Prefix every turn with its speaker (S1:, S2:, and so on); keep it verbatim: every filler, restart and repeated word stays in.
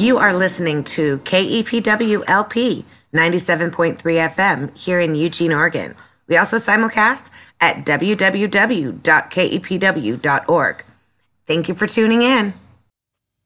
S1: You are listening to K E P W L P ninety-seven point three F M here in Eugene, Oregon. We also simulcast at w w w dot k e p w dot org. Thank you for tuning in.